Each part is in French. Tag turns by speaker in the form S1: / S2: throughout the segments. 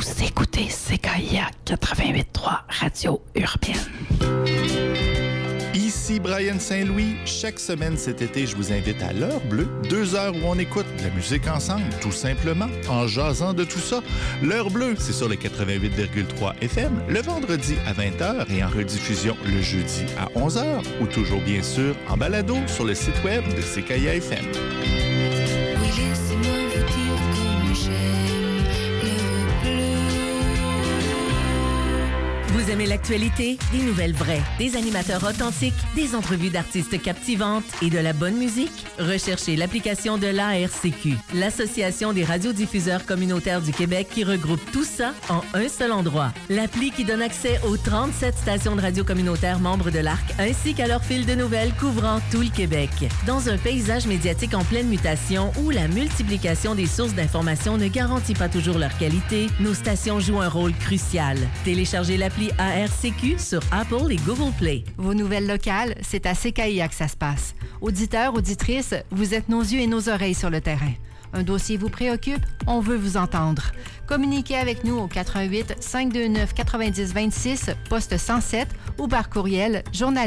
S1: Vous écoutez CKIA 88.3 Radio Urbaine.
S2: Ici Brian Saint-Louis. Chaque semaine cet été, je vous invite à l'heure bleue, 2 heures où on écoute de la musique ensemble, tout simplement, en jasant de tout ça. L'heure bleue, c'est sur le 88,3 FM, le vendredi à 20h et en rediffusion le jeudi à 11h, ou toujours bien sûr en balado sur le site web de CKIA FM.
S3: Oui, laissez-moi vous dire comme j'aime l'heure bleue.
S4: Vous aimez l'actualité? Des nouvelles vraies, des animateurs authentiques, des entrevues d'artistes captivantes et de la bonne musique? Recherchez l'application de l'ARCQ, l'Association des radiodiffuseurs communautaires du Québec, qui regroupe tout ça en un seul endroit. L'appli qui donne accès aux 37 stations de radio communautaires membres de l'ARC, ainsi qu'à leur fil de nouvelles couvrant tout le Québec. Dans un paysage médiatique en pleine mutation où la multiplication des sources d'informations ne garantit pas toujours leur qualité, nos stations jouent un rôle crucial. Téléchargez l'appli ARCQ sur Apple et Google Play.
S5: Vos nouvelles locales, c'est à CKIA que ça se passe. Auditeurs, auditrices, vous êtes nos yeux et nos oreilles sur le terrain. Un dossier vous préoccupe? On veut vous entendre. Communiquez avec nous au 88 529 90 26, poste 107 ou par courriel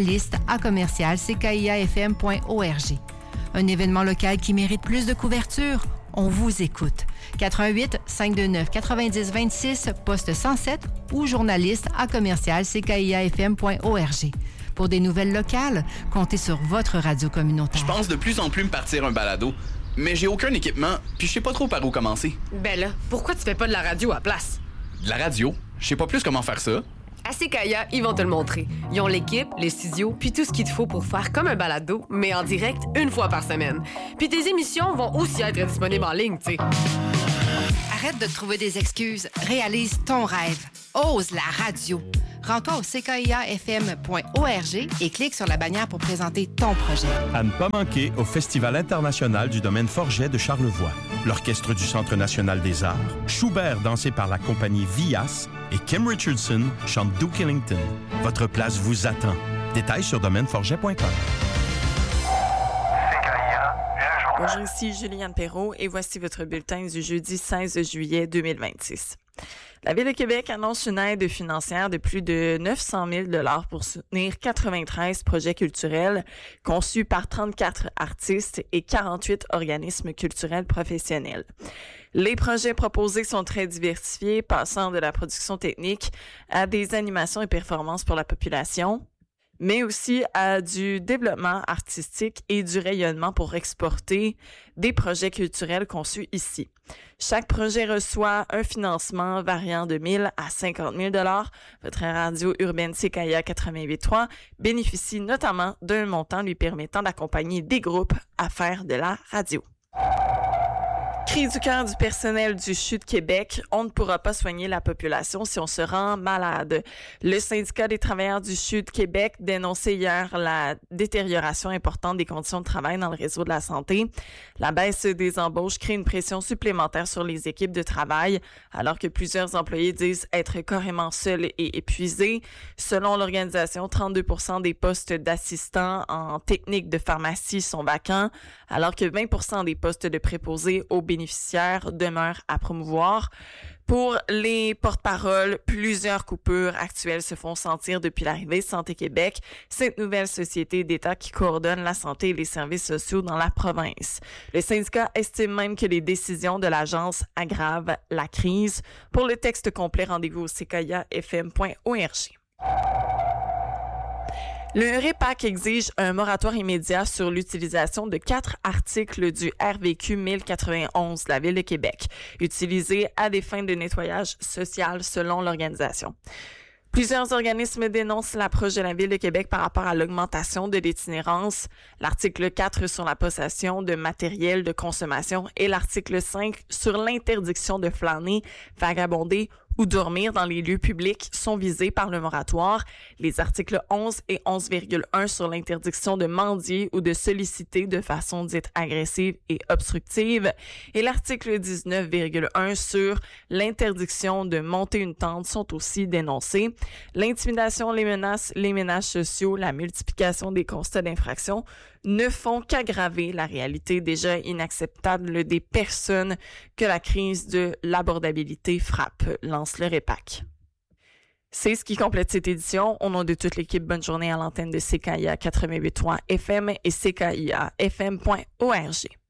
S5: journaliste@ckiafm.org. Un événement local qui mérite plus de couverture? On vous écoute. 88 529 90 26, poste 107 ou journaliste@ckiafm.org. Pour des nouvelles locales, comptez sur votre radio communautaire.
S6: Je pense de plus en plus me partir un balado, mais j'ai aucun équipement, puis je sais pas trop par où commencer.
S7: Ben là, pourquoi tu fais pas de la radio à place?
S6: De la radio? Je sais pas plus comment faire ça.
S7: À CKIA, ils vont te le montrer. Ils ont l'équipe, les studios, puis tout ce qu'il te faut pour faire comme un balado, mais en direct, 1 fois par semaine. Puis tes émissions vont aussi être disponibles en ligne, tu sais.
S5: Arrête de te trouver des excuses. Réalise ton rêve. Ose la radio. Rends-toi au ckiafm.org et clique sur la bannière pour présenter ton projet.
S8: À ne pas manquer au Festival international du domaine Forget de Charlevoix. L'Orchestre du Centre national des arts, Schubert dansé par la compagnie Vias et Kim Richardson chante Duke Ellington. Votre place vous attend. Détails sur domaineforget.com.
S9: Bonjour, ici Juliane Perrault et voici votre bulletin du jeudi 16 juillet 2026. La Ville de Québec annonce une aide financière de plus de 900 000 $ pour soutenir 93 projets culturels conçus par 34 artistes et 48 organismes culturels professionnels. Les projets proposés sont très diversifiés, passant de la production technique à des animations et performances pour la population, mais aussi à du développement artistique et du rayonnement pour exporter des projets culturels conçus ici. Chaque projet reçoit un financement variant de 1 000 à 50 000 $. Votre radio urbaine CKIA 88.3 bénéficie notamment d'un montant lui permettant d'accompagner des groupes à faire de la radio. Cri du cœur du personnel du CHU de Québec, on ne pourra pas soigner la population si on se rend malade. Le syndicat des travailleurs du CHU de Québec dénonçait hier la détérioration importante des conditions de travail dans le réseau de la santé. La baisse des embauches crée une pression supplémentaire sur les équipes de travail, alors que plusieurs employés disent être carrément seuls et épuisés. Selon l'organisation, 32% des postes d'assistants en technique de pharmacie sont vacants, alors que 20% des postes de préposés aux bénéficiaires demeurent à promouvoir. Pour les porte-paroles, plusieurs coupures actuelles se font sentir depuis l'arrivée de Santé Québec, cette nouvelle société d'État qui coordonne la santé et les services sociaux dans la province. Le syndicat estime même que les décisions de l'agence aggravent la crise. Pour le texte complet, rendez-vous au ckiafm.org. Le REPAC exige un moratoire immédiat sur l'utilisation de 4 articles du RVQ 1091 de la Ville de Québec, utilisés à des fins de nettoyage social selon l'organisation. Plusieurs organismes dénoncent l'approche de la Ville de Québec par rapport à l'augmentation de l'itinérance, l'article 4 sur la possession de matériel de consommation et l'article 5 sur l'interdiction de flâner, vagabonder ou dormir dans les lieux publics sont visés par le moratoire. Les articles 11 et 11,1 sur l'interdiction de mendier ou de solliciter de façon dite agressive et obstructive et l'article 19,1 sur l'interdiction de monter une tente sont aussi dénoncés. L'intimidation, les menaces, les ménages sociaux, la multiplication des constats d'infraction ne font qu'aggraver la réalité déjà inacceptable des personnes que la crise de l'abordabilité frappe. finance le REPAC. C'est ce qui complète cette édition. Au nom de toute l'équipe, bonne journée à l'antenne de CKIA 88.3 FM et CKIA FM.org.